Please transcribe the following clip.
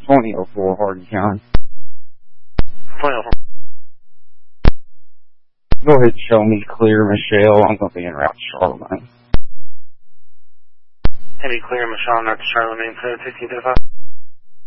2004 Hardy County. 2004. Go ahead and show me clear, Michelle. I'm going to be en route to Charlemagne. Heavy clear, Michelle, not to Charlemagne, 1535.